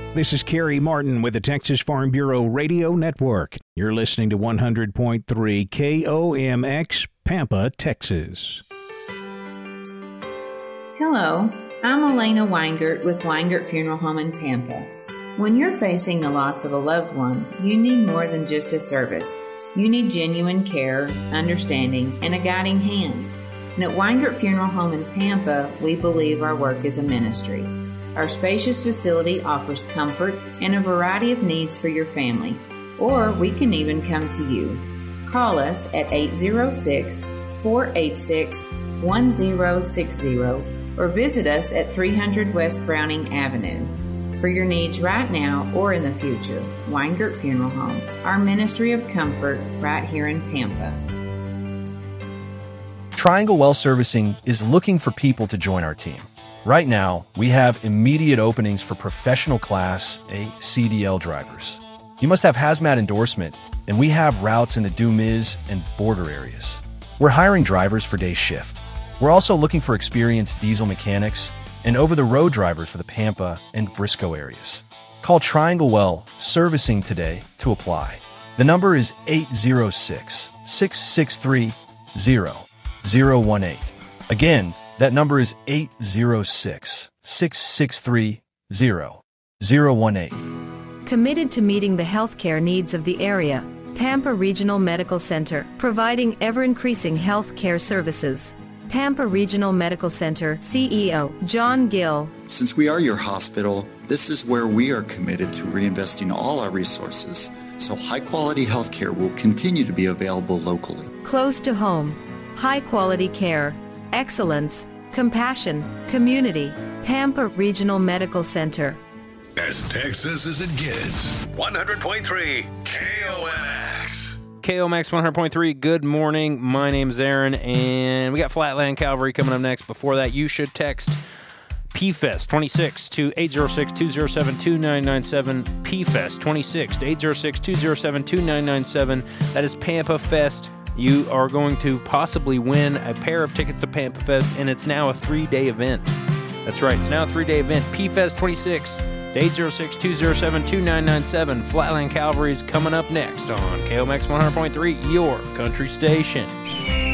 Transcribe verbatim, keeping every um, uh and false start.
This is Kerry Martin with the Texas Farm Bureau Radio Network. You're listening to one hundred point three K O M X, Pampa, Texas. Hello, I'm Elena Weingart with Weingart Funeral Home in Pampa. When you're facing the loss of a loved one, you need more than just a service. You need genuine care, understanding, and a guiding hand. And at Weingart Funeral Home in Pampa, we believe our work is a ministry. Our spacious facility offers comfort and a variety of needs for your family, or we can even come to you. Call us at eight zero six, four eight six, one zero six zero or visit us at three hundred West Browning Avenue. For your needs right now or in the future, Weingart Funeral Home, our ministry of comfort right here in Pampa. Triangle Well Servicing is looking for people to join our team. Right now, we have immediate openings for professional class A C D L drivers. You must have hazmat endorsement, and we have routes in the Dumiz and border areas. We're hiring drivers for day shift. We're also looking for experienced diesel mechanics and over-the-road drivers for the Pampa and Briscoe areas. Call Triangle Well Servicing today to apply. The number is eight zero six, six six three, zero zero one eight. Again, that number is eight zero six, six six three, zero zero one eight. Committed to meeting the healthcare needs of the area, Pampa Regional Medical Center, providing ever-increasing healthcare services. Pampa Regional Medical Center C E O John Gill. Since we are your hospital, this is where we are committed to reinvesting all our resources, so high-quality healthcare will continue to be available locally. Close to home, high-quality care, excellence, compassion, community. Pampa Regional Medical Center. As Texas as it gets. one hundred point three K O M X. K O M X one hundred point three, good morning. My name's Aaron, and we got Flatland Calvary coming up next. Before that, you should text P Fest twenty-six to eight zero six, two zero seven, two nine nine seven. P Fest twenty-six to eight zero six, two zero seven, two nine nine seven. That is Pampa Fest. You are going to possibly win a pair of tickets to Pampa Fest, and it's now a three-day event. That's right, it's now a three-day event. P Fest twenty-six to eight zero six, two zero seven, two nine nine seven. Flatland Calvary is coming up next on K O M X one hundred point three, your country station.